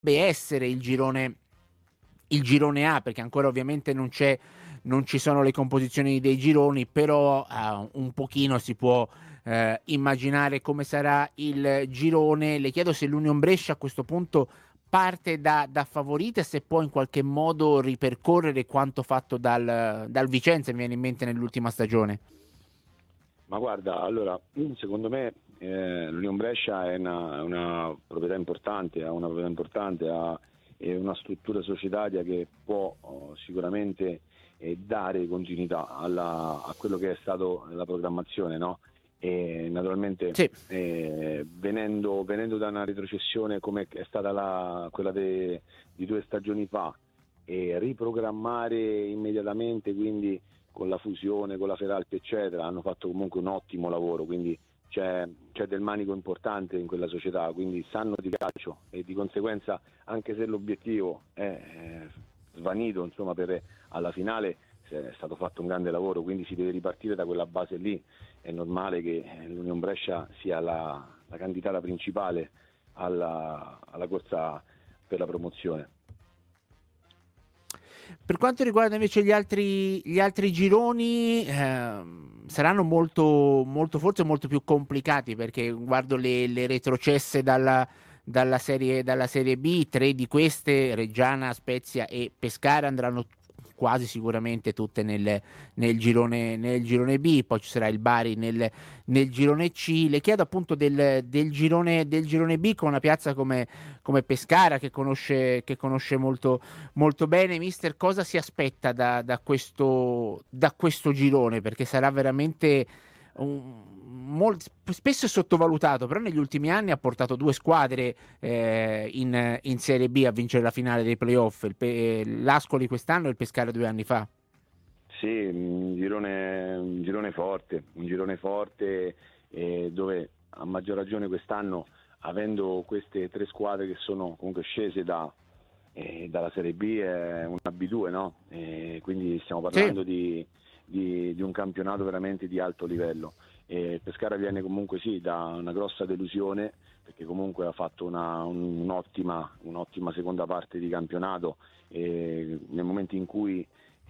essere il girone A, perché ancora ovviamente non ci sono le composizioni dei gironi, però un pochino si può immaginare come sarà il girone. Le chiedo se l'Union Brescia a questo punto parte da favorita e se può in qualche modo ripercorrere quanto fatto dal Vicenza, mi viene in mente nell'ultima stagione. Ma guarda, allora, secondo me l'Union Brescia è una proprietà importante, è una struttura societaria che può sicuramente dare continuità a quello che è stato la programmazione, no? E naturalmente Sì. venendo da una retrocessione come è stata quella di 2 stagioni fa, e riprogrammare immediatamente, quindi con la fusione, con la Feralpi eccetera, hanno fatto comunque un ottimo lavoro, quindi c'è del manico importante in quella società, quindi sanno di calcio e di conseguenza, anche se l'obiettivo è svanito, insomma, per alla finale è stato fatto un grande lavoro, quindi si deve ripartire da quella base lì. È normale che l'Union Brescia sia la candidata principale alla corsa per la promozione. Per quanto riguarda invece gli altri gironi, saranno molto, forse molto più complicati, perché guardo le retrocesse dalla serie B, 3 di queste, Reggiana, Spezia e Pescara, andranno quasi sicuramente tutte nel girone B, poi ci sarà il Bari nel girone C. Le chiedo appunto del girone B, con una piazza come Pescara, che conosce molto bene. Mister, cosa si aspetta da questo girone? Perché sarà veramente spesso è sottovalutato, però negli ultimi anni ha portato 2 squadre in Serie B a vincere la finale dei playoff, l'Ascoli quest'anno e il Pescara 2 anni fa. Sì, un girone forte, dove a maggior ragione quest'anno, avendo queste 3 squadre che sono comunque scese dalla Serie B, è una B2, no? Quindi stiamo parlando di un campionato veramente di alto livello. Pescara viene comunque sì da una grossa delusione, perché comunque ha fatto un'ottima seconda parte di campionato, nel momento in cui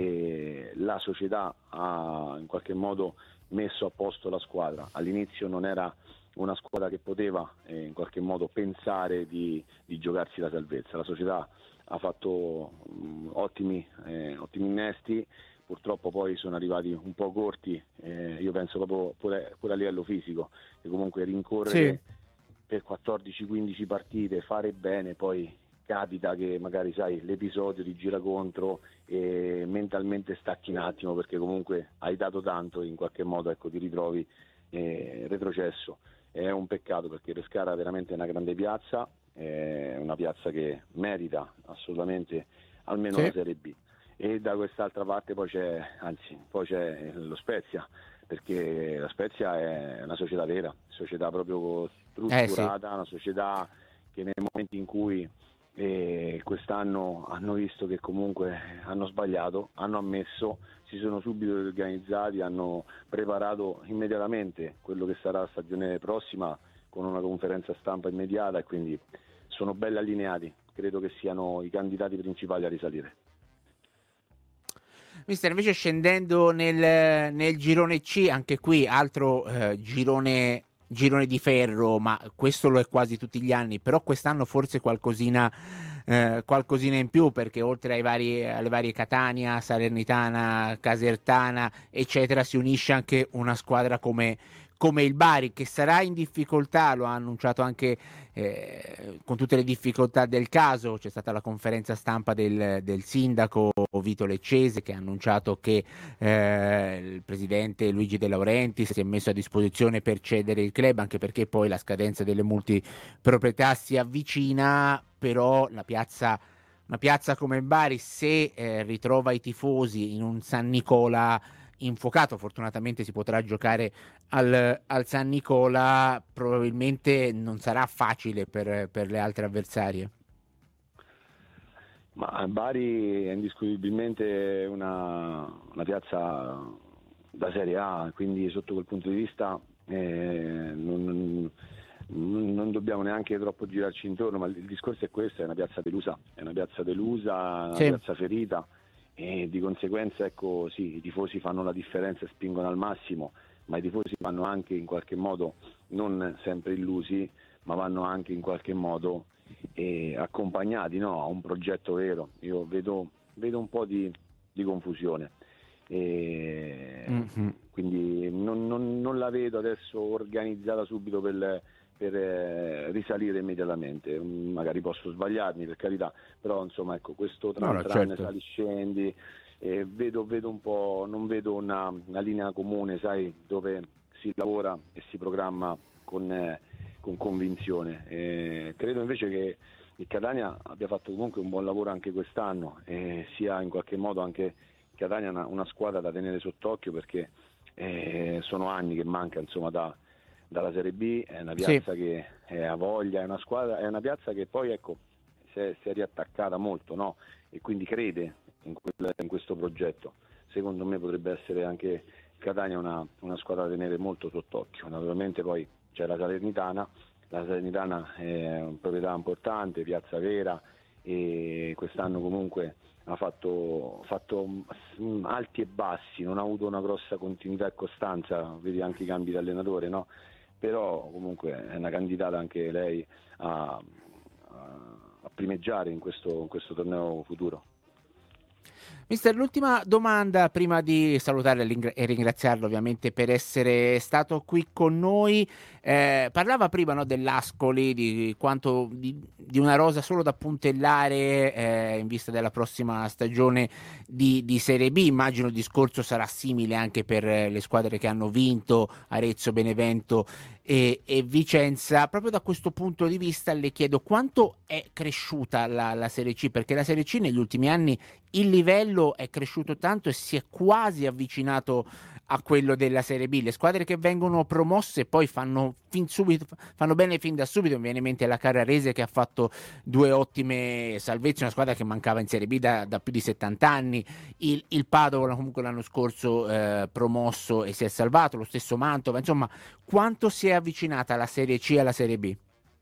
la società ha in qualche modo messo a posto la squadra. All'inizio non era una squadra che poteva in qualche modo pensare di giocarsi la salvezza. La società ha fatto ottimi innesti, purtroppo poi sono arrivati un po' corti, io penso proprio pure a livello fisico, che comunque rincorrere per 14-15 partite, fare bene, poi capita che magari sai l'episodio ti gira contro e mentalmente stacchi un attimo, perché comunque hai dato tanto e in qualche modo ti ritrovi retrocesso. È un peccato, perché Pescara veramente è una grande piazza, è una piazza che merita assolutamente almeno la Serie B. E da quest'altra parte poi c'è lo Spezia, perché la Spezia è una società vera, società proprio strutturata, una società che nel momento in cui quest'anno hanno visto che comunque hanno sbagliato, hanno ammesso, si sono subito organizzati, hanno preparato immediatamente quello che sarà la stagione prossima con una conferenza stampa immediata, e quindi sono belli allineati, credo che siano i candidati principali a risalire. Mister, invece scendendo nel girone C, anche qui altro girone di ferro, ma questo lo è quasi tutti gli anni, però quest'anno forse qualcosina in più, perché oltre alle varie Catania, Salernitana, Casertana, eccetera, si unisce anche una squadra come il Bari, che sarà in difficoltà, lo ha annunciato anche con tutte le difficoltà del caso. C'è stata la conferenza stampa del sindaco Vito Leccese, che ha annunciato che il presidente Luigi De Laurentiis si è messo a disposizione per cedere il club, anche perché poi la scadenza delle multiproprietà si avvicina. Però una piazza come il Bari, se ritrova i tifosi in un San Nicola infuocato, fortunatamente si potrà giocare al San Nicola, probabilmente non sarà facile per le altre avversarie. Ma Bari è indiscutibilmente una piazza da Serie A, quindi sotto quel punto di vista non dobbiamo neanche troppo girarci intorno, ma il discorso è questo: è una piazza delusa, una Sì. piazza ferita, e di conseguenza, ecco, sì, i tifosi fanno la differenza e spingono al massimo, ma i tifosi vanno anche in qualche modo non sempre illusi, ma vanno anche in qualche modo accompagnati, no, a un progetto vero. Io vedo un po' di confusione. Quindi non la vedo adesso organizzata subito per risalire immediatamente. Magari posso sbagliarmi, per carità, però insomma, ecco, questo tran Certo. sali scendi, vedo un po', non vedo una linea comune, sai, dove si lavora e si programma con convinzione. Credo invece che il Catania abbia fatto comunque un buon lavoro anche quest'anno, e sia in qualche modo anche Catania una squadra da tenere sott'occhio, perché sono anni che manca, insomma, dalla Serie B. È una piazza che ha voglia, è una piazza che poi, ecco, si è riattaccata molto, no? E quindi crede in questo progetto. Secondo me potrebbe essere anche Catania una squadra da tenere molto sott'occhio. Naturalmente poi c'è la Salernitana è una proprietà importante, piazza vera, e quest'anno comunque ha fatto alti e bassi, non ha avuto una grossa continuità e costanza, vedi anche i cambi di allenatore, no? Però comunque è una candidata anche lei a primeggiare in questo torneo futuro. Mister, l'ultima domanda prima di salutare e ringraziarlo ovviamente per essere stato qui con noi. Parlava prima, no, dell'Ascoli, di quanto di una rosa solo da puntellare in vista della prossima stagione di Serie B. Immagino il discorso sarà simile anche per le squadre che hanno vinto, Arezzo, Benevento e Vicenza. Proprio da questo punto di vista le chiedo quanto è cresciuta la Serie C, perché la Serie C negli ultimi anni il livello è cresciuto tanto e si è quasi avvicinato a quello della Serie B. Le squadre che vengono promosse poi fanno bene fin da subito. Mi viene in mente la Carrarese, che ha fatto 2 ottime salvezze, una squadra che mancava in Serie B da più di 70 anni. Il Padova comunque l'anno scorso promosso e si è salvato, lo stesso Mantova. Insomma, quanto si è avvicinata la Serie C alla Serie B?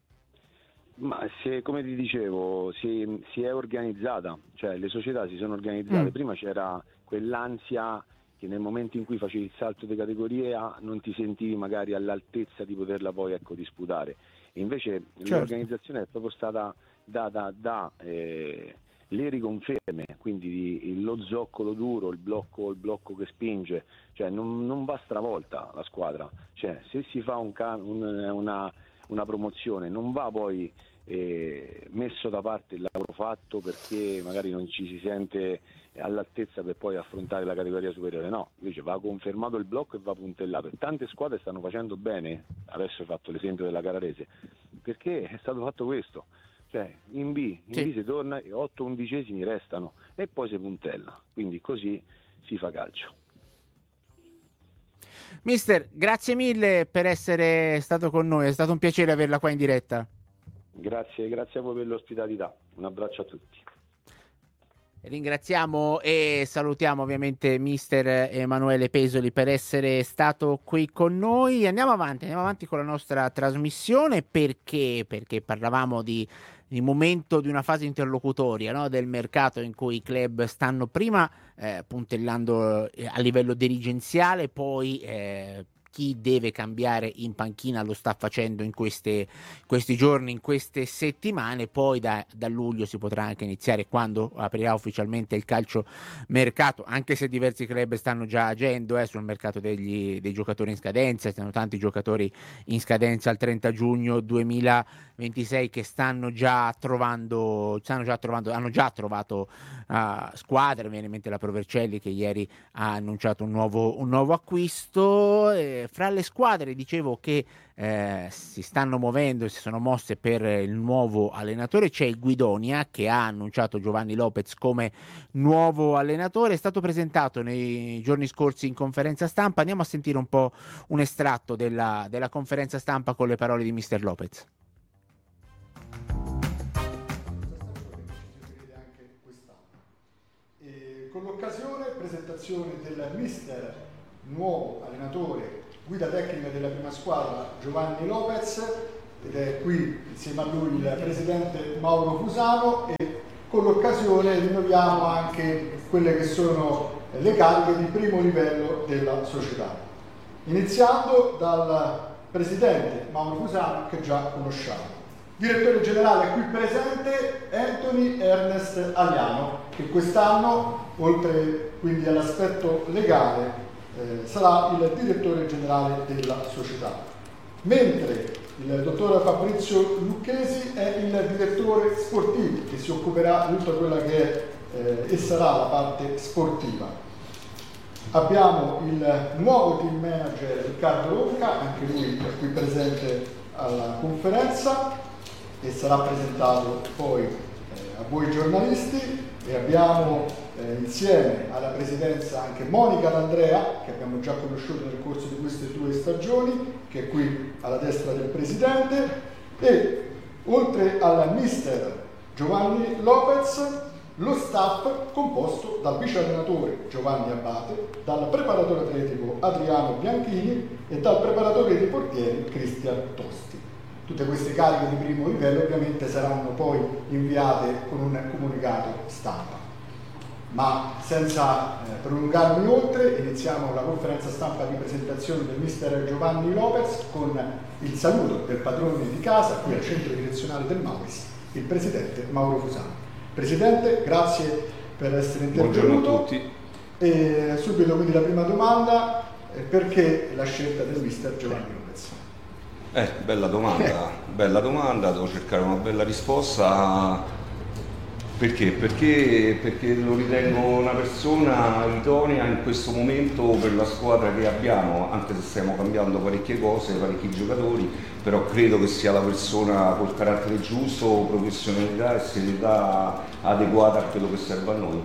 Ma come ti dicevo, si è organizzata, cioè le società si sono organizzate. Prima c'era quell'ansia che nel momento in cui facevi il salto di categoria non ti sentivi magari all'altezza di poterla poi, ecco, disputare. E invece l'organizzazione è proprio stata data le riconferme, quindi lo zoccolo duro, il blocco che spinge, cioè non va stravolta la squadra, cioè se si fa una promozione non va poi messo da parte il lavoro fatto perché magari non ci si sente all'altezza per poi affrontare la categoria superiore, no, invece va confermato il blocco e va puntellato, e tante squadre stanno facendo bene. Adesso hai fatto l'esempio della Carrarese, perché è stato fatto questo, cioè in B si torna e 8 undicesimi restano e poi si puntella, quindi così si fa calcio. Mister, grazie mille per essere stato con noi, è stato un piacere averla qua in diretta. Grazie a voi per l'ospitalità, un abbraccio a tutti. Ringraziamo e salutiamo ovviamente mister Emanuele Pesoli per essere stato qui con noi. Andiamo avanti con la nostra trasmissione, perché parlavamo di momento, di una fase interlocutoria, no, del mercato, in cui i club stanno prima puntellando a livello dirigenziale, poi chi deve cambiare in panchina lo sta facendo in questi giorni, in queste settimane. Poi da luglio si potrà anche iniziare, quando aprirà ufficialmente il calcio mercato, anche se diversi club stanno già agendo sul mercato dei giocatori in scadenza. Ci sono tanti giocatori in scadenza al 30 giugno 2026 che hanno già trovato squadre. Mi viene in mente la Provercelli, che ieri ha annunciato un nuovo acquisto. Fra le squadre, dicevo, che si stanno muovendo e si sono mosse per il nuovo allenatore, c'è il Guidonia, che ha annunciato Giovanni Lopez come nuovo allenatore. È stato presentato nei giorni scorsi in conferenza stampa. Andiamo a sentire un po' un estratto della conferenza stampa con le parole di mister Lopez. Con l'occasione, presentazione del mister nuovo allenatore, guida tecnica della prima squadra Giovanni Lopez, ed è qui insieme a lui il presidente Mauro Fusano, e con l'occasione rinnoviamo anche quelle che sono le cariche di primo livello della società. Iniziando dal presidente Mauro Fusano, che già conosciamo. Direttore generale qui presente Anthony Ernest Aliano, che quest'anno, oltre quindi all'aspetto legale, sarà il direttore generale della società. Mentre il dottor Fabrizio Lucchesi è il direttore sportivo, che si occuperà di tutta quella che è e sarà la parte sportiva. Abbiamo il nuovo team manager Riccardo Ronca, anche lui è qui presente alla conferenza e sarà presentato poi a voi giornalisti, e abbiamo insieme alla presidenza anche Monica D'Andrea, che abbiamo già conosciuto nel corso di queste 2 stagioni, che è qui alla destra del presidente, e oltre al mister Giovanni Lopez, lo staff composto dal vice allenatore Giovanni Abate, dal preparatore atletico Adriano Bianchini e dal preparatore dei portieri Cristian Tosti. Tutte queste cariche di primo livello ovviamente saranno poi inviate con un comunicato stampa. Ma senza prolungarmi oltre, iniziamo la conferenza stampa di presentazione del mister Giovanni Lopez con il saluto del padrone di casa qui al centro direzionale del Mauris, il presidente Mauro Fusano. Presidente, grazie per essere intervenuto. Buongiorno a tutti. E subito quindi la prima domanda, perché la scelta del mister Giovanni Lopez? Bella domanda, devo cercare una bella risposta. Perché? Perché lo ritengo una persona idonea in questo momento per la squadra che abbiamo, anche se stiamo cambiando parecchie cose, parecchi giocatori, però credo che sia la persona col carattere giusto, professionalità e serietà adeguata a quello che serve a noi.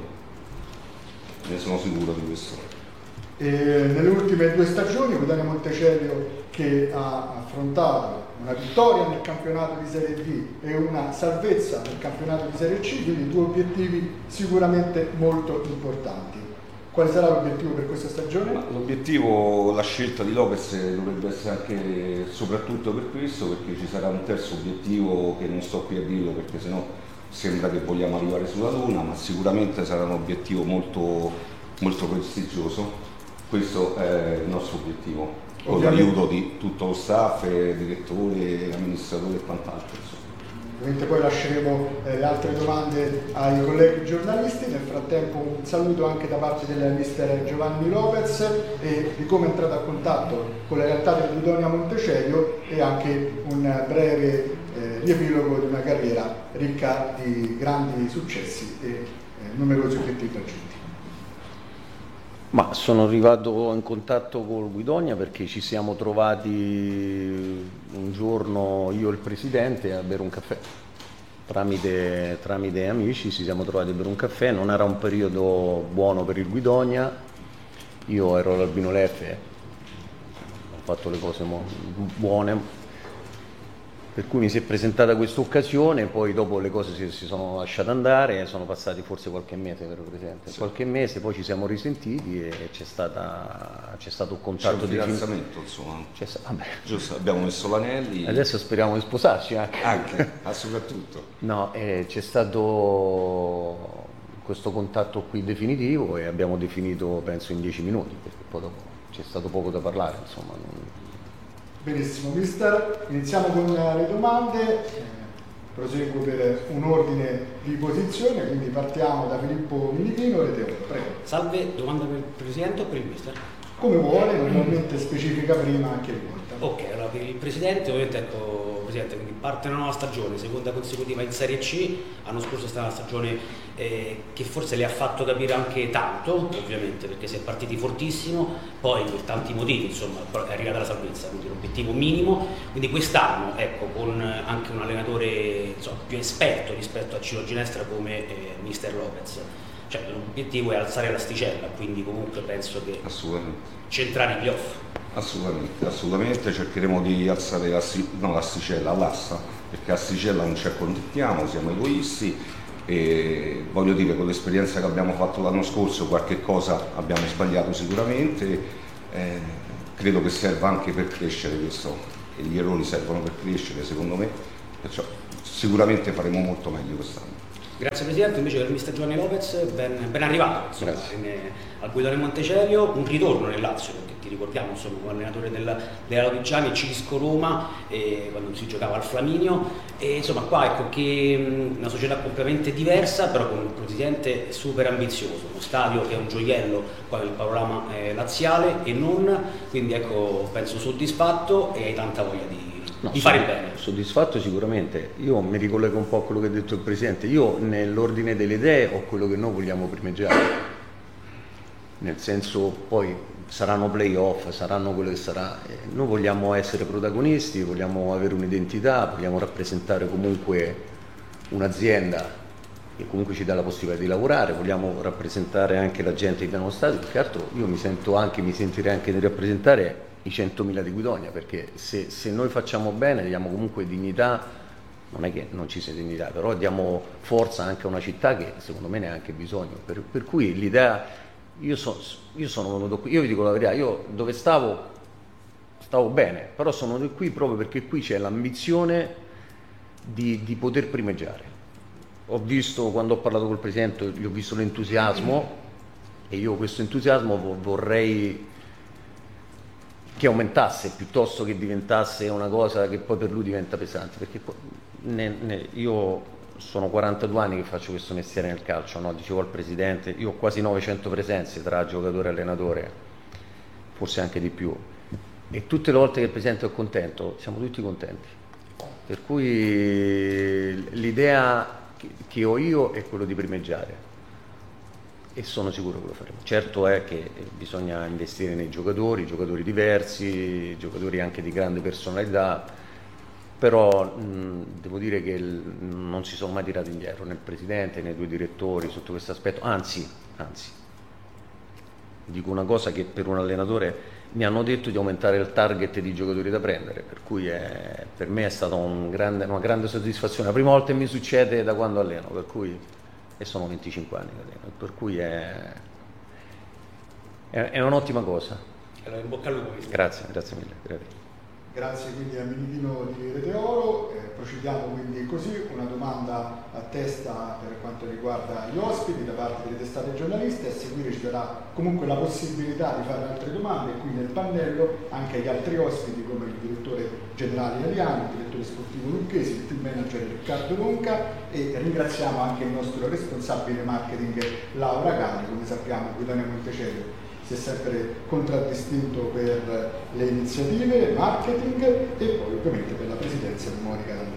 Ne sono sicuro di questo. E nelle ultime 2 stagioni Guidonia Montecelio, che ha affrontato una vittoria nel campionato di Serie B e una salvezza nel campionato di Serie C, quindi 2 obiettivi sicuramente molto importanti. Quale sarà l'obiettivo per questa stagione? L'obiettivo, la scelta di Lopez dovrebbe essere anche soprattutto per questo, perché ci sarà un terzo obiettivo che non sto qui a dirlo perché sennò sembra che vogliamo arrivare sulla Luna, ma sicuramente sarà un obiettivo molto, molto prestigioso. Questo è il nostro obiettivo, con l'aiuto di tutto lo staff, direttore, amministratore e quant'altro. Ovviamente poi lasceremo le altre domande ai colleghi giornalisti. Nel frattempo un saluto anche da parte del mister Giovanni Lopez e di come è entrato a contatto con la realtà del Guidonia Montecelio, e anche un breve riepilogo di una carriera ricca di grandi successi e numerosi obiettivi raggiunti. Ma sono arrivato in contatto col Guidonia perché ci siamo trovati un giorno, io e il presidente, a bere un caffè. Tramite amici ci siamo trovati a bere un caffè, non era un periodo buono per il Guidonia, io ero all'Albino Leffe, ho fatto le cose buone, per cui mi si è presentata questa occasione, poi dopo le cose si sono lasciate andare, sono passati forse qualche mese, vero Presidente? Sì. Qualche mese, poi ci siamo risentiti e c'è stato un contatto di fidanzamento, insomma. Vabbè. Giusto, abbiamo messo l'anelli. Adesso speriamo di sposarci anche. Soprattutto. No, c'è stato questo contatto qui definitivo e abbiamo definito penso in 10 minuti, perché poi dopo c'è stato poco da parlare, insomma. Benissimo, mister, iniziamo con le domande, proseguo per un ordine di posizione, quindi partiamo da Filippo Milichino e Teo, prego. Salve, domanda per il Presidente o per il mister? Come vuole, normalmente specifica prima anche il volta. Ok, allora per il Presidente, ovviamente ecco, Presidente, quindi parte una nuova stagione, seconda consecutiva in Serie C, l'anno scorso è stata una stagione che forse le ha fatto capire anche tanto, ovviamente, perché si è partiti fortissimo, poi per tanti motivi, insomma, è arrivata la salvezza, quindi l'obiettivo minimo, quindi quest'anno, ecco, con anche un allenatore insomma, più esperto rispetto a Ciro Ginestra come mister Lopez. Cioè, l'obiettivo è alzare l'asticella, quindi comunque penso che centrare i playoff. Assolutamente, cercheremo di alzare l'asticella, l'assa, perché l'asticella non ci accontentiamo, siamo egoisti e voglio dire, con l'esperienza che abbiamo fatto l'anno scorso qualche cosa abbiamo sbagliato sicuramente, credo che serva anche per crescere e gli errori servono per crescere secondo me, perciò sicuramente faremo molto meglio quest'anno. Grazie Presidente, invece per il mister Giovanni Lopez, ben arrivato insomma, al guidone Montecelio, un ritorno nel Lazio, perché ti ricordiamo insomma come allenatore della Lodigiani, Cisco Roma, quando si giocava al Flaminio, e insomma qua ecco che una società completamente diversa, però con un presidente super ambizioso, uno stadio che è un gioiello qua nel panorama laziale e non, quindi ecco penso soddisfatto e hai tanta voglia di fare il bene. Soddisfatto sicuramente. Io mi ricollego un po' a quello che ha detto il Presidente. Io nell'ordine delle idee ho quello che noi vogliamo primeggiare, nel senso poi saranno playoff, saranno quello che sarà. Noi vogliamo essere protagonisti, vogliamo avere un'identità, vogliamo rappresentare comunque un'azienda che comunque ci dà la possibilità di lavorare, vogliamo rappresentare anche la gente che viene allo stadio. Più che altro io mi sentirei anche di rappresentare i 100.000 di Guidonia, perché se noi facciamo bene diamo comunque dignità, non è che non ci sia dignità, però diamo forza anche a una città che secondo me ne ha anche bisogno, per cui l'idea, io sono venuto qui, io vi dico la verità, io dove stavo bene, però sono venuto qui proprio perché qui c'è l'ambizione di poter primeggiare. Ho visto, quando ho parlato col Presidente, gli ho visto l'entusiasmo e io questo entusiasmo vorrei che aumentasse piuttosto che diventasse una cosa che poi per lui diventa pesante, perché io sono 42 anni che faccio questo mestiere nel calcio, no? Dicevo al Presidente, io ho quasi 900 presenze tra giocatore e allenatore, forse anche di più, e tutte le volte che il Presidente è contento siamo tutti contenti, per cui l'idea che ho io è quello di primeggiare e sono sicuro che lo faremo. Certo è che bisogna investire nei giocatori diversi, giocatori anche di grande personalità, però devo dire che non si sono mai tirati indietro né il Presidente né i due direttori sotto questo aspetto, anzi, dico una cosa che per un allenatore mi hanno detto di aumentare il target di giocatori da prendere, per cui per me è stata una grande soddisfazione, la prima volta che mi succede da quando alleno, per cui, e sono 25 anni che alleno, per cui è un'ottima cosa. Allora, in bocca al lupo. Grazie mille. Grazie quindi a Minidino di Rete Oro. Procediamo quindi così, una domanda a testa per quanto riguarda gli ospiti da parte delle testate giornaliste, a seguire ci darà comunque la possibilità di fare altre domande qui nel pannello anche agli altri ospiti come il direttore generale Italiano, il direttore sportivo Lucchesi, il team manager Riccardo Ronca, e ringraziamo anche il nostro responsabile marketing Laura Cani. Come sappiamo Guidonia Montecelio si è sempre contraddistinto per le iniziative, marketing e poi ovviamente per la presidenza di Monica D'Andrea.